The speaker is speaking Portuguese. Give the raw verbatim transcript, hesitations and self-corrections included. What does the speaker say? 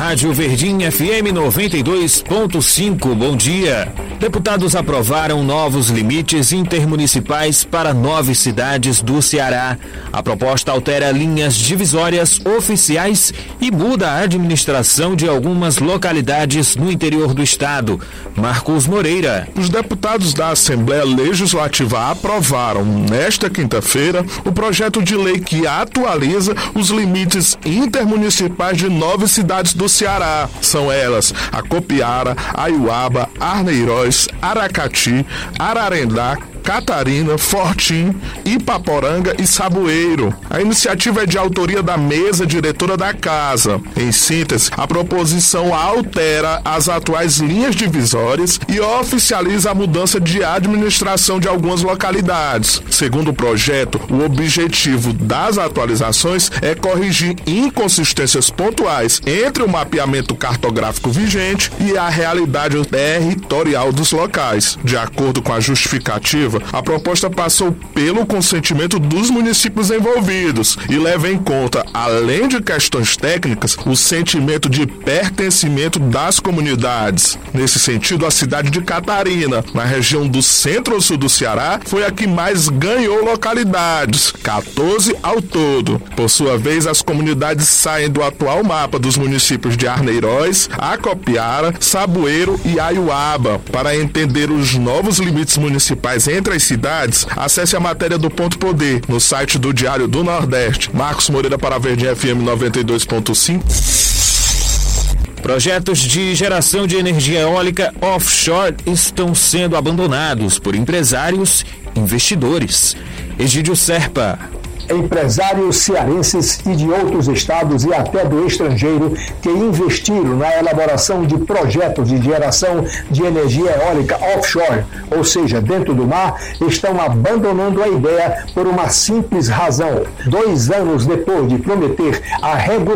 Rádio Verdinha F M noventa e dois ponto cinco. Bom dia. Deputados aprovaram novos limites intermunicipais para nove cidades do Ceará. A proposta altera linhas divisórias oficiais e muda a administração de algumas localidades no interior do estado. Marcos Moreira. Os deputados da Assembleia Legislativa aprovaram nesta quinta-feira o projeto de lei que atualiza os limites intermunicipais de nove cidades do Ceará. São elas Acopiara, Aiuaba, Arneiroz, Aracati, Ararendá, Catarina, Fortim, Ipaporanga e Saboeiro. A iniciativa é de autoria da mesa diretora da casa. Em síntese, a proposição altera as atuais linhas divisórias e oficializa a mudança de administração de algumas localidades. Segundo o projeto, o objetivo das atualizações é corrigir inconsistências pontuais entre o mapeamento cartográfico vigente e a realidade territorial dos locais. De acordo com a justificativa, a proposta passou pelo consentimento dos municípios envolvidos e leva em conta, além de questões técnicas, o sentimento de pertencimento das comunidades. Nesse sentido, a cidade de Catarina, na região do centro-sul do Ceará, foi a que mais ganhou localidades, quatorze ao todo. Por sua vez, as comunidades saem do atual mapa dos municípios de Arneiroz, Acopiara, Saboeiro e Aiuaba. Para entender os novos limites municipais entre as cidades, acesse a matéria do Ponto Poder no site do Diário do Nordeste. Marcos Moreira para a Verdinha F M noventa e dois ponto cinco. Projetos de geração de energia eólica offshore estão sendo abandonados por empresários e investidores. Egídio Serpa. Empresários cearenses e de outros estados e até do estrangeiro que investiram na elaboração de projetos de geração de energia eólica offshore, ou seja, dentro do mar, estão abandonando a ideia por uma simples razão. Dois anos depois de prometer a regulação